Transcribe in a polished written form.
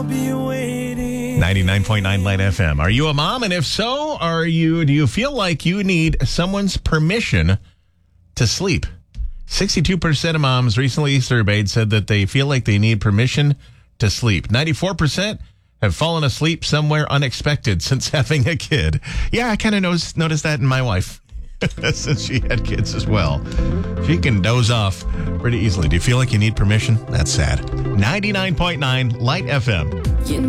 99.9 Light FM. Are you a mom? And if so, do you feel like you need someone's permission to sleep? 62% of moms recently surveyed said that they feel like they need permission to sleep. 94% have fallen asleep somewhere unexpected since having a kid. Yeah, I kind of noticed that in my wife since she had kids as well. She can doze off pretty easily. Do you feel like you need permission? That's sad. 99.9 Light FM.